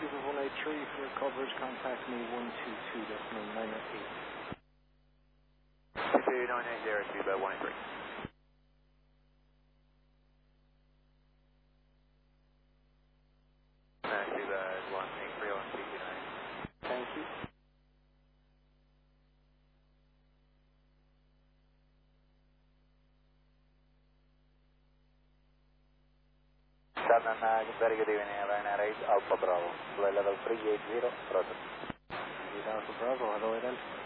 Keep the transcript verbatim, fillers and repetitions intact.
Super one eight three for coverage, contact me one two two nine eight. two two nine eight zero two by one eight three. Uh, two by one eight three on two two nine. Thank you. Shannon, uh, very good evening, Ryanair eight Alpha Bravo, flight level three eight zero, process. Alpha Bravo, hello then.